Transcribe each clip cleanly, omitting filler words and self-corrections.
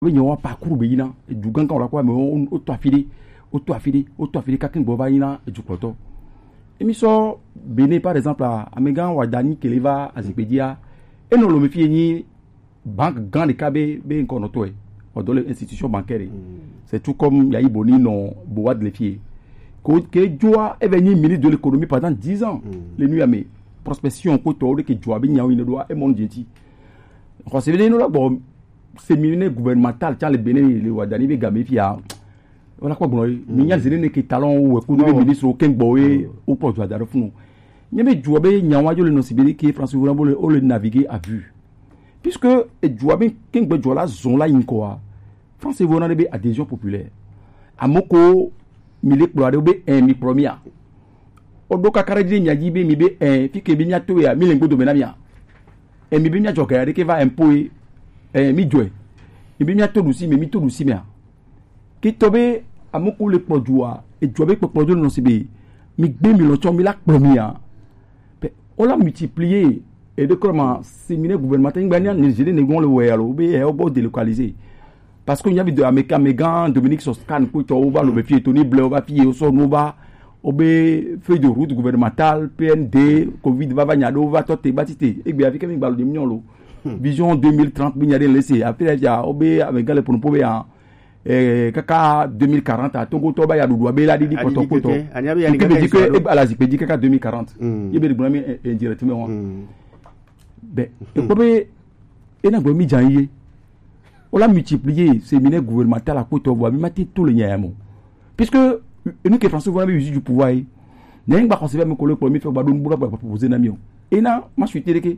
we nyawa parcours be yina du gankan la kwa me auto affilé kakin bo ba yina du kloto emi so bene par exemple a megan wadani keleva azipedia et non lo me fi ni banque grande kabe be nkono to e dans les institutions bancaires c'est tout comme yayi boni non boa de les fier que joa est venu ministre de l'économie pendant 10 ans les nuits à mes prospection ko to de que joa bi nyaw ina do e mon genti ko se venu no bon séminaire gouvernemental tient le bénin le wadani be gamé fia wala ko bon mi nya zene ne ke talon ou ko do ministre o ken boye ou pour joa da funu nyame joa be nyawa jo le no sibiri que François Hollande o le naviguer à vue puisque joa be ken gbe joa la zone la inkoa François Hollande be adhésion populaire amoko mile kplo be mi premier odo kakara di nyaji be mi be fi ke bi nya to ya mi le ngodo menamia mi bi nya joka ya de ke va imposer mi joe mi nya to lusi mi to lusi mia ki tobe amoko le podua e jobe popodo no sibe mi gbe mi lo chon mi la premier pe on l'a multiplié et de comment séminaire gouvernemental ngania Nigeria ne gon le weyalo be e obo délocaliser parce qu'il y avait de Amégan Dominique Soscan ko to va le fier Tony Blair va fier au son va obé feuille de route gouvernementale PND Covid va nyado va toté batité e bi avec mi balo de million lo vision 2030 bi nyade laisser après ya obé Amégan le pour ya kaka 2040 à Togo to ba ya dodo be la di koto koto que à la zipedi kaka 2040 yebe de bonami indirectement ben obé ena go mi janye on l'a multiplié séminaire gouvernemental à côté de maté tout le nyamo puisque nous que François Hollande usé du pouvoir n'eng ba conserver mes collègues premier faire badon boula pour proposer namion et na ma suite que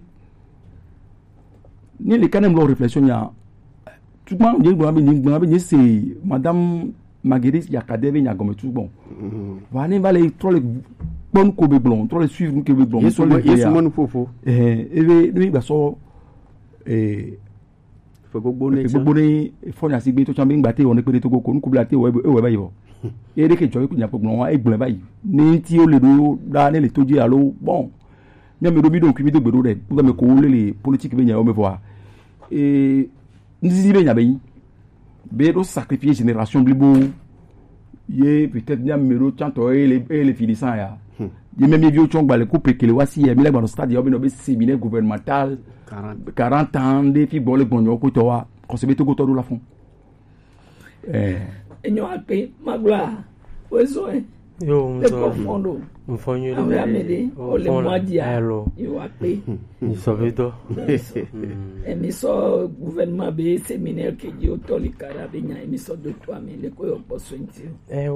ni les canem leur réflexion ya tout le monde c'est madame Marguerite Yakadebe Nyagome tout bon va ne va les trop les bon kobe blond trop les suivre nous kobe blond yes mon fofo et lui ba so gbogbo fonya sigbe to chambe ngbate won pe to ko nku blate we bayi bo e de ke joy ku nyapo gbon wa e gbon bayi ni ti o le do da ne le toji alo bon nyame do mi do ku mi do gbero de ko me ko le politique be nya o me voir e nzi be nya be be do sacrifier génération blibo ye peut-être nyame do chanto e le finissant ya ye même vieux chongba le coupe que le wasi e mi le dans stade yo be no be séminaire gouvernemental 40 ans de fi bolé bonyo ko to wa ko se beto ko to do la fond enyo ape magla wezo yo mfonyo le amede o le modia yo ape ni sovedo emi so gouvernement be séminaire que yo to li kara be nya emi so do to ame le ko yo poso nti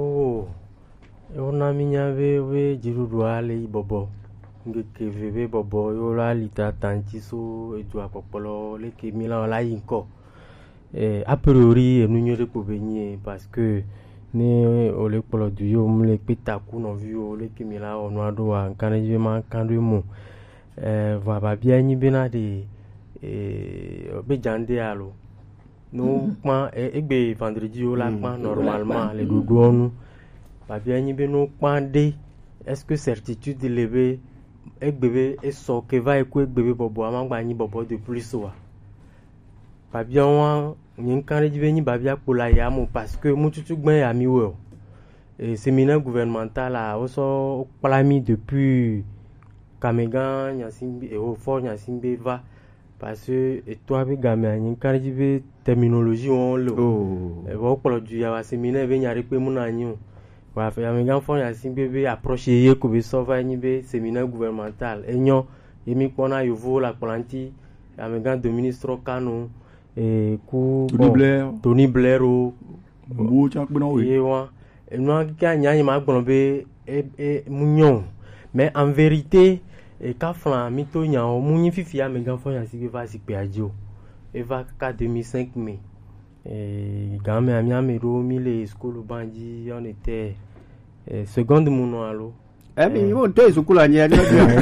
na minya we jirudu ale bobo ngeke veve bobo yo la lita tanti so edu apopolo le ke mila la yinko a priori enunyo de ko benye parce que ne ole polo du yo mle peta ku no vio le ke mila onu ado wa nkane je man kandu mu va ba bia nyi bena de be jande alo no pa egbe vendredi yo la pa normalement les doudou ba bia nyi be no pa de est-ce que certitude levé egbebe eso ke va eku egbebe bobo amagba nyi bobo de plus wa babia wa nyin kan jibe nyi babia pola ya mo parce que mututu gban ya mi wo et séminaire gouvernemental a oso plami depuis Kamegan Nyasimbi et au fort Nyasimbi va parce que et toi be gamé nyin kan jibe terminologie on le e wo polo du ya séminaire be nyare pe mu na nyi wa fa mi gan fon ya simbe approche ye ko be sauver ni be séminaire gouvernemental enyo yemi pona yovo la planti ya mi gan de ministre Kano et ku Tony Blair o bo chak bena o ye wa no ka nya ma gbon be munyon mais en vérité et ka flan mi to nya o munyi fifi ya mi gan fon ya simbe va si pe ajo e va ka 2005 mai et quand même amiro mille school banji on était seconde mon allo mi on te school anya ni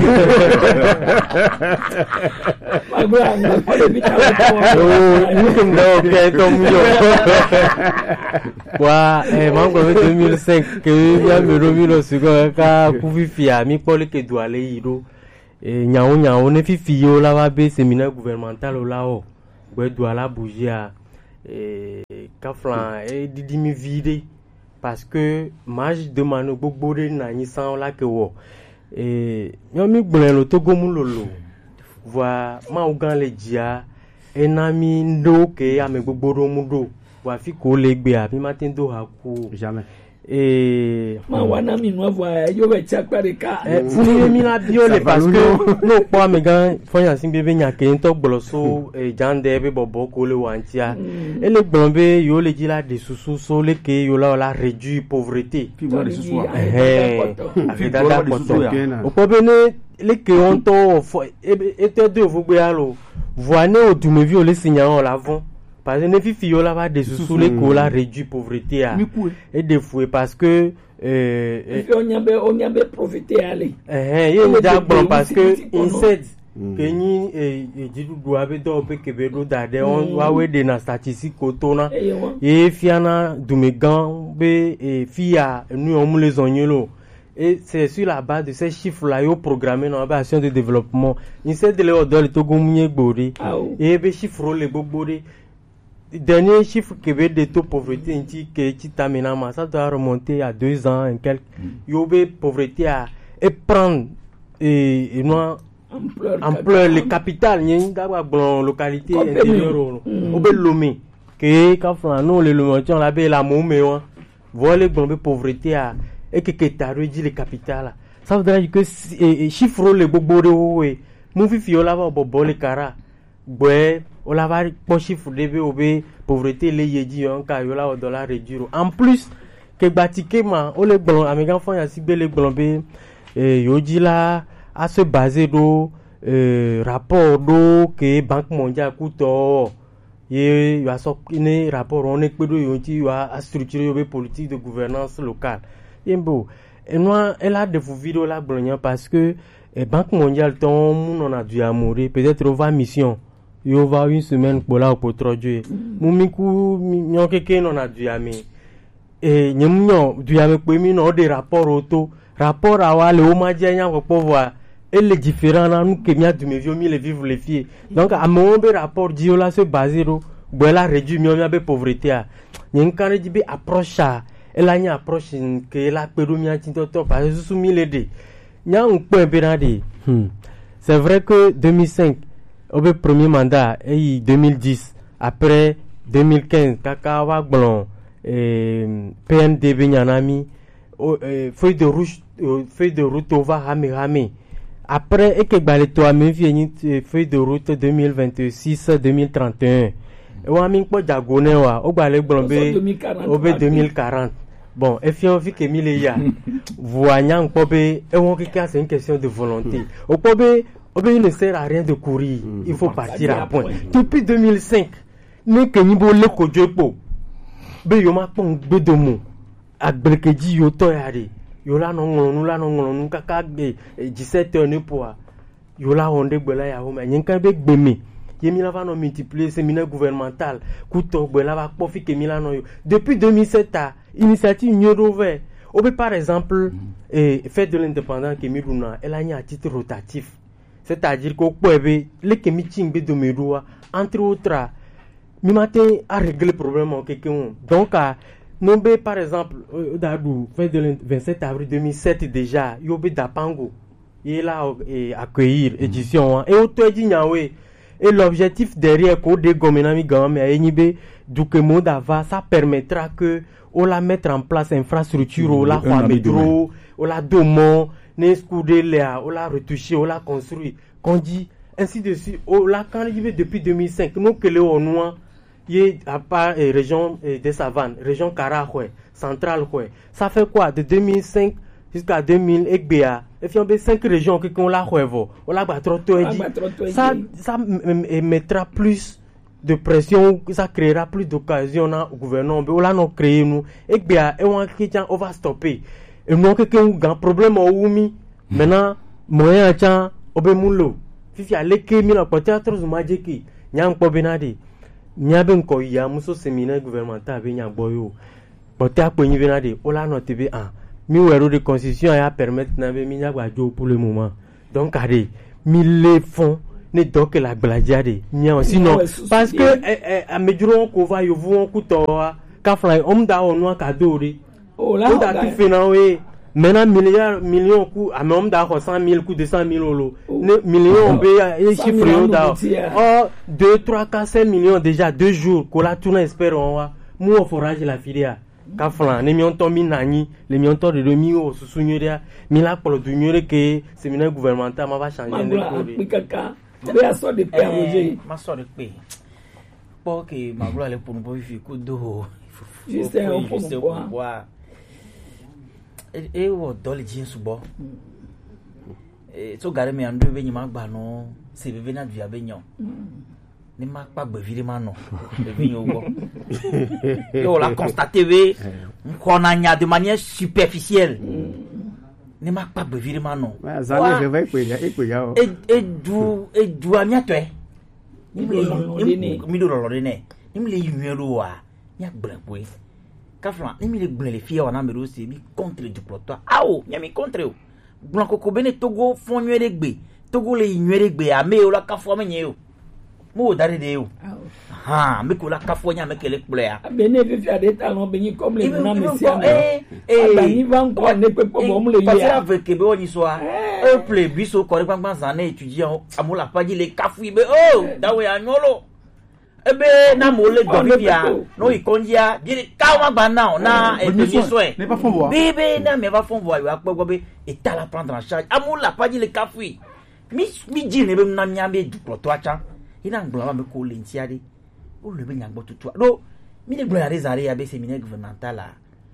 wa mango 2005 que ya miro milo seconde ka ku fifi ami pole ke do ale yiro nyao ne fifi yo la ba be séminaire gouvernemental la o gbe do ala bouger kaflan e didimi vide parce que maj demande gbogbo de na yin san la ke wo nyomi gbon lo to gomu lolo voa ma ugan le dia enami ndo ke ame gbogbo do mu do wa fi ko le gbe abi ma tin do ha ku jamais ma wana mi no voa yo be chaparika funi mi na biole parce que no po ame gan fonya sin bebe nya ke nto gboloso jande be bobo ko le wantia e le gbonbe yo le jila de susu so le ke yo la réduire pauvreté Puis voir les sous-soirs. avec dada poto o po be ne le ke on to était de vous gbe alo voine o du me vi o le signan l'avant parce que ne fi yo la va de susu le ko la réduire pauvreté a et de fouet parce que on y avait profité aller il y a bon parce que insectes que ni jidu doabe do pe kebe do dade on wa we de na statistique otona et fiana dumegan be fia nous on les onyelo et c'est sur la base de ces chiffres là yo programmé dans l'action de développement insectes de l'odol to gomunye gbori et be chiffre le gbori dernier chiffre que de taux pauvreté inti que tu t'amènes ça doit remonter à 2 ans et quelques yobe pauvreté à et prendre et non ampleur le capital ni d'abord bon localité intérieure obe lomé que quand non le lomotion la be la momé voilà bon pauvreté à et que t'as réduit le capital ça veut dire que chiffre le bobo de oui mon fille là va bobo le cara ouais on la va pour chiffre de obe pauvreté les yedi on ka yo la au dollar réduire en plus que batike ma o le blon amigan fon ya si be le blon be yo di la à se baser do rapport do que banque mondiale kuto ye yo so ne rapport on e pedo yo ti yo a structurer yo be politique de gouvernance locale yembo et moi elle a de vous vidéo la blon parce que banque mondiale ton mon on a dû amourer peut-être on va mission yo va une semaine pour là pour traduire mumiku nyon keke non a dû ame et nyemnyo dû ame pe mi no de rapport auto rapport à wa le o ma dia nya ko voir et les différents na nous que mia du me vio mi le vivre les filles donc à mon be rapport dio là se baser do la réduire mi be pauvreté a nyen kan di be approche a elle a une approche que la pedo mi a tinto to parce que sous mi le de nya un point benade c'est vrai que 2005 au premier mandat et 2010 après 2015 kaka wa gbon PNDB nyanami feuille de route va rame après et que balé to ame fini feuille de route 2026 2031 wa min po jagone wa o balé gbon be o be 2040 bon et fi on fi que mille ya voyant po be e won que c'est une question de volonté o po be il ne sert à rien de courir, il faut partir à point. Depuis 2005, nous que nous le kojopo, be yoma pon be domo, agbekeji yo toyari, yo la non kaka 17 heures ne poa, yo la onde gbela ya homa, nyenka be gbeme, yemi la va non multiplier séminaire gouvernemental, kuto gbela va pofi ke milano yo. Depuis 2007 initiative Nyodove, obe par exemple, fête de l'indépendance que miluna, elle a mis à titre rotatif. C'est-à-dire qu'au point les que meeting be domeroa entre autres mi matin à régler le problème en quelqu'un donc nombe par exemple d'adou fait de 27 avril 2007 déjà yobe dapango il là accueillir édition et auto dit nyawe et l'objectif derrière ko de gomenami gamme enibe duke modava ça permettra que on la mettre en place infrastructure on la métro on la domo ne scoudé là on l'a retouché on l'a construit qu'on dit ainsi de suite on l'a quand il depuis 2005 nous que le noir y a pas région des savanes région Karahwe centrale quoi ça fait quoi de 2005 jusqu'à 2000 ekba et puis on a 5 régions qui on l'a on l'a trop ça mettra plus de pression ça créera plus d'occasion au gouvernement on l'a non créé nous ekba et on va stopper et moi que un grand problème au Oumi maintenant moyen chan obemulo fifi aleke mi la théâtre zumajeki nyang po benade nyabe nko ya muso séminaire gouvernemental be nyang boyo pote akponyi benade ola no tebe mi wero de constitution ya permettre na be mi nyagba jo pour le moment donc allez 1000 fonds ne dɔ ke la gbeladia de nya sinon parce que amedzro ko va yovu ko to ka fly da onu ka do de o da tu fena we maintenant million coup à même da 100 000 coup 200 000 euros ne million be chiffre da 2 3 4 5 millions déjà 2 jours ko la tourne espérons moi forage la filia ka flan ne mi on to mi nani le mi on to de mi o susunyeria mi la polo du nyore que séminaire gouvernemental ma va changer de code kaka be aso de pe Roger ma so de pe pour que ma gloire le pour nous vivre coup do juste un point e wo dole jin subo so gare mi andu be nyima gba no se bebe na dua be nyon ni ma pa gbe vire ma no be nyon wo et on l'a constaté we on a nya de manière superficielle ni ma pa gbe vire ma no za le ve pe ya e du amia to e mi do lo ne ni mi le yunro wa ya gbra po Kafla, ni mi le blé les filles on a me aussi mi contre du ploto. Ah oh, ya mi contre o. Blanco ko bene Togo fon nyere gbe. Togo le nyere gbe a me o la kafo me nye o. Mo dare de o. Ah, me ko la kafo nya me kele plé a. Bene fi fi ade talon be ni comme les na me si ama. Ni van ko ne pe po mo le ya. ya. Parce que be oni so a. E play biso ko re gbangban zan étudiant amola paji le kafu be oh, dawe anyolo. Ebe na mole govia no ikonjia dire kawa gba now na emission ne pas font voir bébé na me va font voir wa pegbo be eta la prendre en charge amula pas dire le café mi dire ne be na miambe du ploto acha ina ngba me ko le ntiade o le be nyagbo tutu do mi le gloire des arrêts avec séminaire gouvernemental là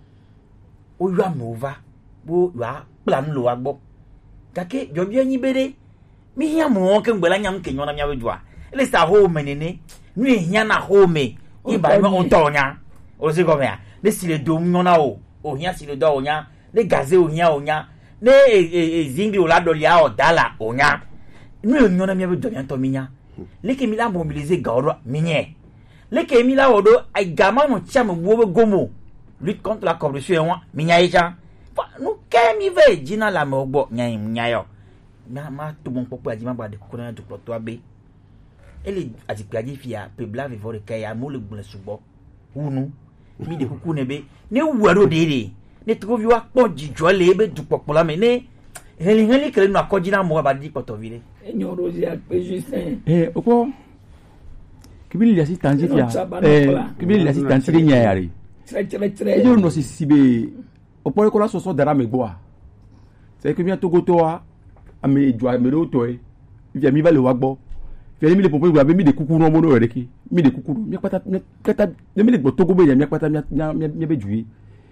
o yo amova bo wa plan lo agbo kake jo bi anyi bede mi hia mo ke ngbela nyam ke nyona miabe dua ele sta ho menene nous rien à home il va on tonya o se comme les si le dom nyona o rien si le do onya les gazé onya les zingli o la dolia o dala onya nous nyona mi be do nyan to minya les ke mi la mobiliser gaoro minye les ke mi la odo ay gama no cham wo gomo lutte contre la corruption wa minya eja nous ke mi ve jina la me ogbo nya yo ma to bon popo ajima ba de kona to ploto abe ele atipiaji fia pebla vivore kaya mole gbule subo unu mi de kuku nebe ne waro dede ne trovi wa ponji jole be du popola me ne heli kele no akojina mo ba di poto vile enyo Roger pe Justin oko kibili ya sitanji fia kibili ya sitanji nya yari tre yo no sibe opo ko la soso dara me gboa c'est que bien togoto a ame jwa me do to e via mi ba le wa gbo feli mi le popo gba be mi de kuku no mo no re ki mi de kuku mi pata mi le gbo togo be ya mi pata mi be juye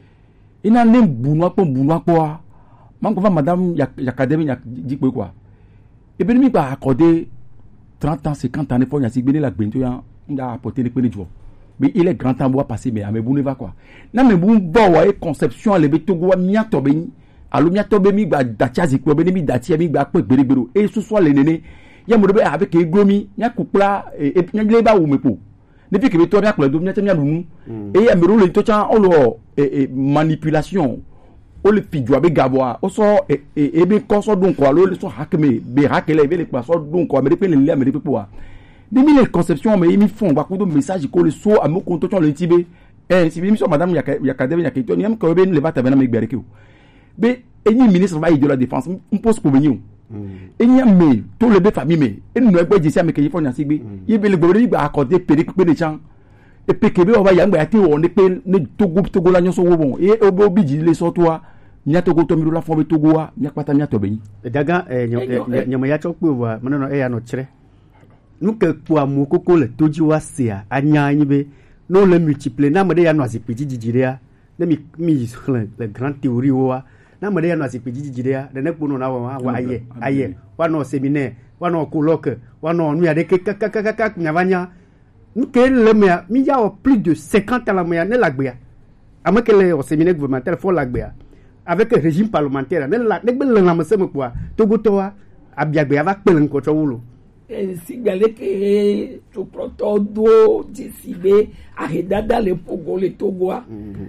ina nem bunu apo a man ko va madame ya académie ya jikpe quoi e be mi gba accordé 30 ans 50 ans ne fo ya si gbe la gbe to ya nda apporter le pe ni jo mais il est grand temps bois passer mais ame bunu va quoi na me bu bo wa e conception le be togo wa mi ato be ni alo mi ato be mi gba dacha zikpe be ni mi dachi mi gba pe gberegbero e so so le nene ya mo be avec eglomi nya kupla e nya ba wo mepo depuis que to bia kula do nya temia lunu e ya mero le to chan olo manipulation o le pidjo abe gabo o so e be ko so dun ko alo le so hakme be hakele be le pa so dun ko me pe le me pe po wa de mi les conception me mi fond ba ko do message ko le so amoko to chan le tibe si mi so madame ya académie ya kito ni am ko be le ba tabena me gbere ke o be eni ministre va de la défense on pose pour venir enya me to le be famille me enu egbe jesi ameke yifo nya sigbe yibe le gbere gba accordé pere le chan e pekebe o ba ya ngba ya te o ne pe ne togo la nyoso wo bon e o bi ji le so to a nya togo to mi do la fon be togo a nya pata nya to be yin daga nyama ya chokpe wa mano e ya no kire nu ke ku amu koko le toji wa sia anya yin be no le multiplier na mede ya no asipiti jijiria na mi le grand théorie wa na mede ya no asipiti jijiria de ne kunu na wa aye wa no séminaire wa no colloque wa no nu ya de kaka nyavanya nu ke le mi ya plus de 50 ans la moya ne la gbea ama ke le au séminaire gouvernemental faut la gbea avec le régime parlementaire ne gbe le na mse mkwa togotoa abiagbe va pelen ko chowulo sigale ke to proto do disibe ahedada le pogo le togoa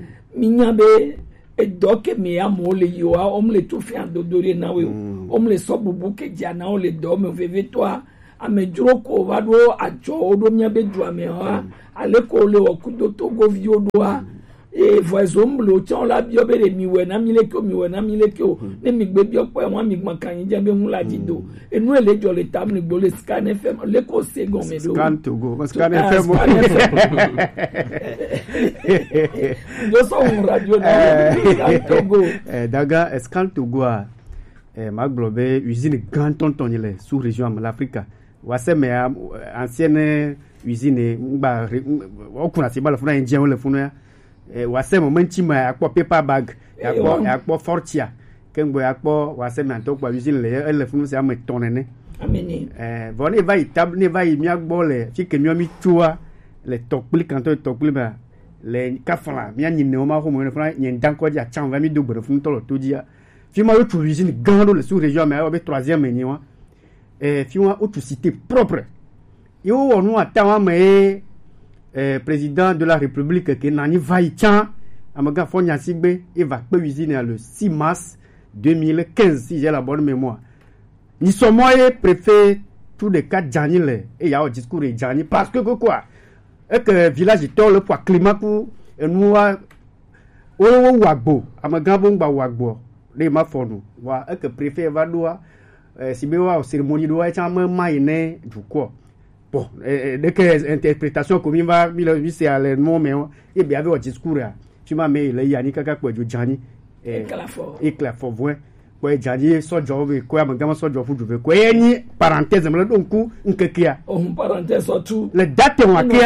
minyabe edoke me amole yo omle to fi andodore na we omle so bubu ke jana o le do me veve toi amedzro ko va ɖo adzɔ woɖo míabe dua me ha ale ko le wɔkudo togoviwo ɖoa eye vɔezomlo tsɛ la biɔ be ɖe miwɔe na mi leke o miwɔe na mi leke o ne mi gbe biɔ kpɔe wɔn mi gbã kanyi dze be ŋu la dzi do enu ele dzɔ le tam le gbo le Scan FM le ko se gɔme do Scan Togo Scan FM jɔsɔ ŋu radio na Scan Togo daga Scan Togo a ma gblɔ be usine gãtɔntɔ nye le sous région me l'Afrique wase me ancienne usine ngba okuna si ba le funa indien le funa wase mo menti ma akpɔ paper bag akpɔ fortia kengbo akpɔ wase me antɔ kpa usine le funa se ame tonene ameni vɔ ne va yi table ne va yi mia gbɔ le fi ke mia mi tsoa le tɔkpli kanto tɔkpli ba le kafala mia nyine o ma ho mo ne funa nyen dankɔ dia chan va mi do gbere funa tɔ le to dia fi ma yo tu usine gã do le sous région me be 3e ni wa fi wa autre cité propre yo onu atawa me président de la République que nani vaïchan amaga fonya sigbe et va pe usine le 6 mars 2015 si j'ai la bonne mémoire ni sommes préfet tout de cas Janile et ya au discours de Jani parce que quoi et que village to le poids climat pour nous o wagbo amaga bon wagbo les ma fonu wa et que préfet va doa si be wa cérémonie doa et chama maine du quoi bon dès que interprétation comme va mi c'est à le nom mais et bien avec au discours tu m'as mais le yani kaka ko ju Jani et clair fort vrai ko Jani so job ko amagama so job fu ko ni parenthèse me donc ku nkekia parenthèse surtout les dates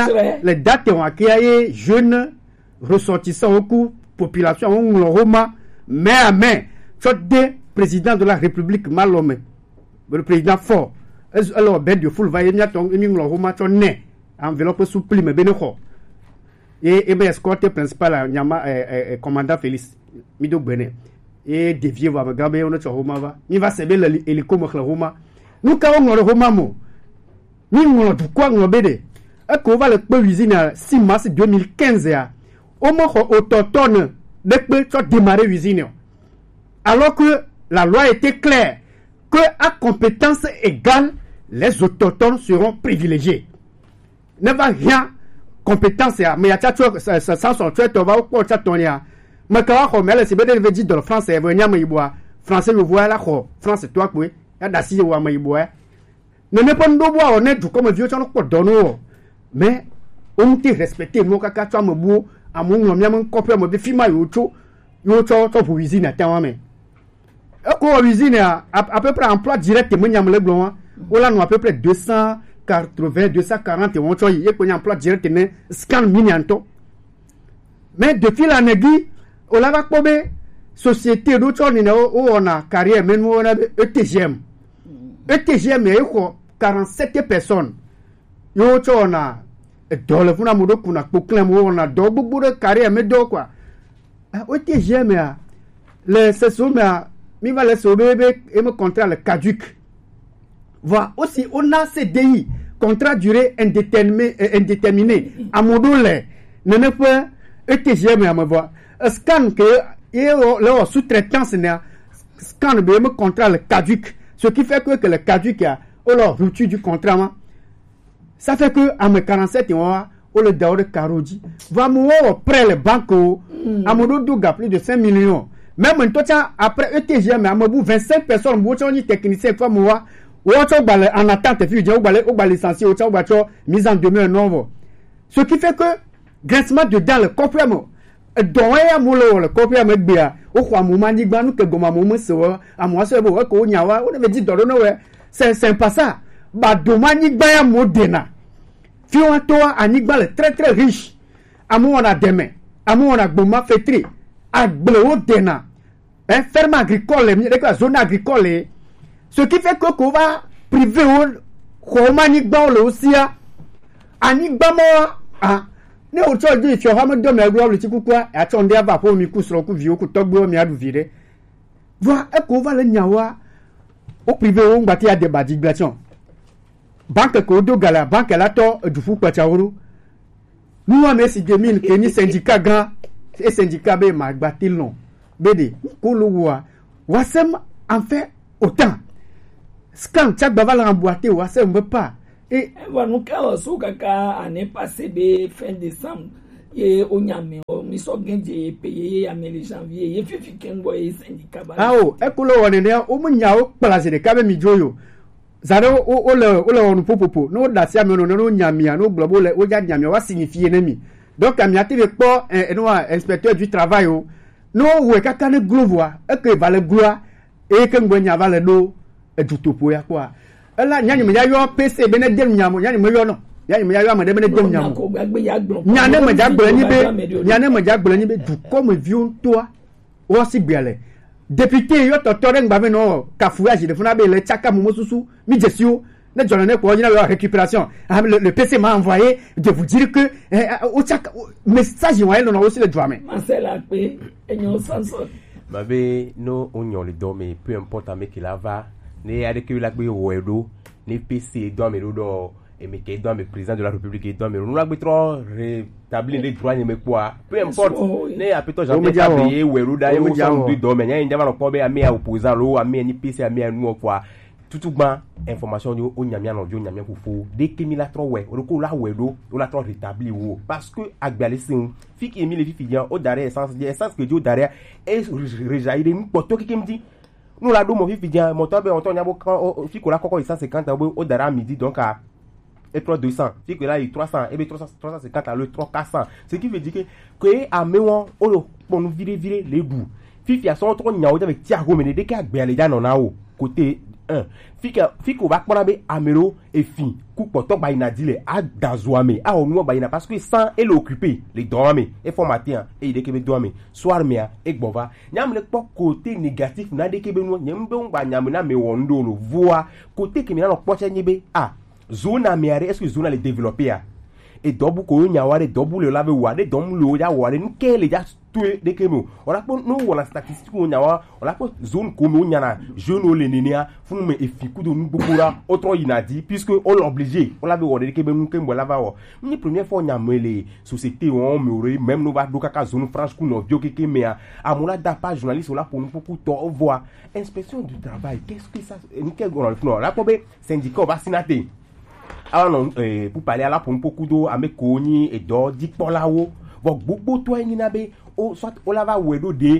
on akia et jeunes ressortissants au coup population on Roma mais à main de président de la République Malomé le président fort alors ben de full va y a ton emi nglo Roma to ne enveloppe souple me beneko et ben escorte principal nyama commandant Félix mido gbene et dévier va gabe on to Roma va mi va sebe le hélico mo Roma nous ka on Roma mo mi nglo du quoi nglo bede e ko va le pe usine 6 mars 2015 ya au mo autochtone de pe to démarrer usine alors que la loi était claire que à compétence égale les autochtones seront privilégiés. Ne va rien compétence mais ya tchatcho ça son tchatto va au tchatonia mais quand on met le cbd veut dire dans le français venir me bois français me voit là France toi quoi ya dasi wa me bois ne pas ndo bois on est du comme vieux tchano ko dono mais on te respecter mo kaka twa me bo amu ngomia me kopia me be fima yo cho to pour usine atama me ko usine à peu près emploi direct mo nyam le blon on a à peu près 280 240 on cho y ko emploi direct ne scan minianto mais depuis la negi on la va kobe société do cho ni on a carrière même on a ETGM et ko 47 personnes yo cho on a do le funa mo do kuna poklen mo on a do gbogbo de carrière mais do quoi ETGM ya le sesoma mi va laisser au bébé et me contrat le caduc. Voilà. Aussi, on a CDI, contrat durée indéterminée. À mon dos, ne me peut ETGM à me voir. Scan que, et le sous-traitance, scan me contrat le caduc. Ce qui fait que le caduc a, alors, rupture du contrat, ça fait que, à mes 47 ans, on le dehors de Karoji, va mourir près le banco, à mon dos, plus de 5 millions. Même après ETGM, à Mabou, 25 personnes, beaucoup techniciens, femmes, en attente, licencié, mise en demeure non. Ce qui fait que, grincement dedans, le complément, dont le complément, au roi Moumani, Banou, que Goma Moumou, à moi, c'est bon, on avait dit dans le Noé, c'est pas ça. Bah, Domani, Baya Modena. Fion toi, Anibal, très très riche. À moi, on a demain. À moi, on a Goma Fétri. À Bleu Dena, un ferme agricole, la zone agricole, ce qui fait que qu'on va priver au Manigba le aussi à Anibama à ne autre dit tu as me donné le gloire le petit quoi et attendez à va pour mi coup sur le coup vieux coup togbo mi a du virer voilà et qu'on va le nyawa au privé on bâti à des bâtiments banque kodo gala banque la to du fou kwa chauru nous on est si 2000 que ni syndicat grand et syndicat be magbatil non bd kuluwa wasem en fait autant scan chaque bava la emboîté ou ça on peut pas et voilà nous quand so kaka année passée be fin décembre et onyame mi so genje payer ameli janvier et fifi kengo et syndicat ba ah oh ekolo wonene o munya o place de kabe mi joyo zare o le onu popopo no da sia me no nyamia no globo le o ja nyamia wa signifie nemi donc amia te be po no inspecteur du travail o no we kaka ne glovo e ke vale gloa e ke ngwenya vale do edutopo ya kwa ela nyani me ya yo pc be ne dem nyamo nyani me yo no nyani me ya yo amade be ne dem nyamo nyane me ja gbele ni be du comme vieux toi o si biale député yo totore ngbabe no kafouage de funa be le chaka momosusu mi jesio ne jona ne ko nyina la récupération le PC m'a envoyé de vous dire que au chaka message wa no aussi le droit mais Marcel pe enyo sanson babe no onyo le do mais peu importe avec qu'il va ne ya de que la gbe wedo ne PC do me do et mais qui doit me président de la République et doit me nous la gbe trop rétablir les droits ne me quoi peu importe ne a plutôt jamais tablier wedo da yo so du do mais nya ndaba no ko be ami a opposant lo ami ni PC ami anu quoi tout ban information yo onyamia no jo nyamia fufu de kemi la trop we o ko la wedo o la trop rétablir wo parce que agbalisin fiki emi le fifian o dare essence que jo dare et rejaillir mi poto ki kemdi nous la do mo fifian moto be on to nyabo fiko la koko 150 o dare à midi donc à et 200 fiko là 300 et 350 à le 400 ce qui veut dire que à mewon o lo ponu virer les bouts fifi a son trop nyao avec Thiago mais de ka agbele ja no na o côté 1 fiko va prendre amero et fin coup poto ba ina dile a dazuame a onu ba ina parce que sans elle occupé les dorme et formateur et de kebe dorme soir mea e gbova nyam le côté négatif na de kebe no nyam be ngba nyam na me wondo lo voa côté que na no poche nyebe a zona meare est-ce que zona le développer a et dobu ko nyaware dobu le lave wa de dom lo ya wa de nkele ja tué de kemo ora po no wala statistique o nyawa ora po zone ko mo nyana jeune o le nenia fu me efiku do nu bokora autre inadi puisque on l'obligé on lave wa de kebe nu kembo lava wa ni première fois nyamele société on me même no ba do kaka zone franche ku no bio keke mea amula da pas journaliste la pour nous pour to voir inspection du travail qu'est-ce que ça ni quel on la ko be syndicat va sinaté alors non pour parler à la pour beaucoup d'eau avec Koni et d'or dit pour la haut beaucoup toi ni nabe o soit on la va wedo de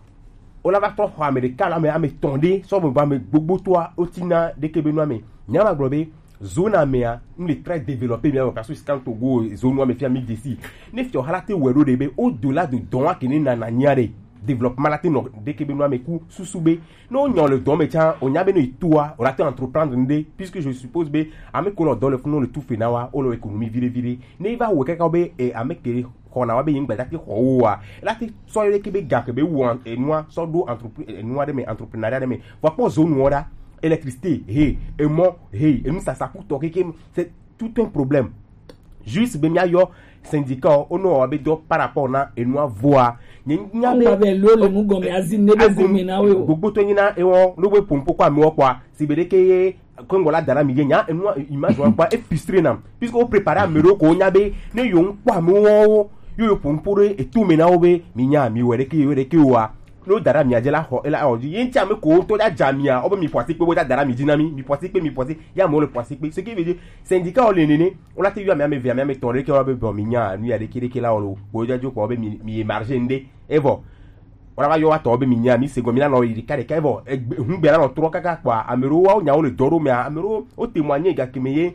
on la va trop américain là mais tondé soit va me beaucoup toi otina de kebenoa mais nyama globe zone amea nous très développé bien parce que quand Togo zone noa me fait ami d'ici ne fait halate wedo de be au delà de don qui ni na nyare développement là no de kebenoa me ku susube non nyon le don me tiens on yabe no itua on a te entreprendre ndé puisque je suppose be avec qu'on dans le fond le tout finawa o lo économie vire ne va wo kaka be et avec que kona wa be yin gbada ki ho wa la te so le kebe ga kebe wo e noa so do entreprise noa de me entrepreneuriat de me va pas zone wora électricité hey et moi hey et nous ça coûte c'est tout un problème juste be mia yo syndicat ono wa be do par rapport na e noa voa nyanya be lo le mu gome azin ne be gome na we gbogbo to nyina e won lo we pompo kwa mi wo kwa si be de ke kongola dara mi yenya e noa image wa kwa e pistre na puisque o préparer amero ko nya be ne yo nkwa mi wo yo pompo re e tu me na obe mi nya mi we de ke wa no dara mi ajela ho ela o yin ti ame ko to da jamia obo mi poisi pe bo da dara mi dinami mi poisi ya mo le poisi pe ce qui veut dire syndicat o le nene on la te yu ame tonre ke o be bo mi nya nu ya de kire ke la o lo bo ja jo ko be mi marge nde evo ora va yo wa to be mi nya mi se go mi na no iri kare ka evo hu be la no tro kaka kwa amero wa o nya o le doro mi amero o témoigner ga kemeye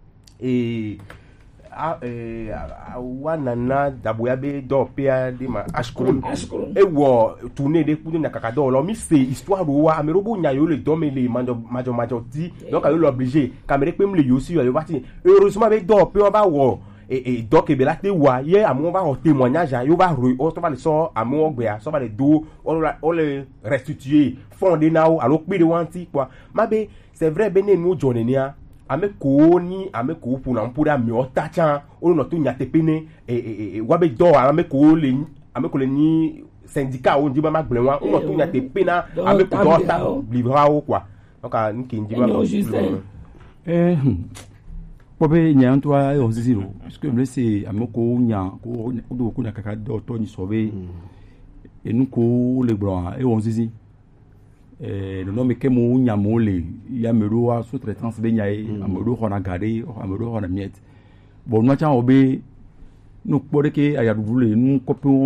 wanana daboyabe do pea de ma ashkron e wo tourner de pour na kaka do lo mi c'est histoire wa amerobo nya yo le do me le majo ti donc a yo l'obligé camere pe me le yo si yo parti heureusement be do pe on va wo et donc be la te wa ye amon va o témoignage yo va o to va le so amon gbe a so va le do on le restituer fondé na o alo pe de wanti quoi mabe c'est vrai bene nous jonenia ame ko puna mpura mi otacha o no to nyate pene wabe do ame ko le ni syndicat o ndiba magbenwa o no to nyate pena ame ko do ta livra o kwa donc nki ndiba pobe nya ntwa e onziziro parce que me c'est ame ko nya ko do ko na kaka do to ni sobe e nu ko le bro e onzizi nɔnɔme ke mo nyamewo le ya ame ɖewo sous-traitance be nya ye ame ɖewo xɔna ga ɖe ame ɖewo xɔna miette bon nua tsã wɔ be nukpɔ ɖe ke ayaɖuɖu le nu kɔpewo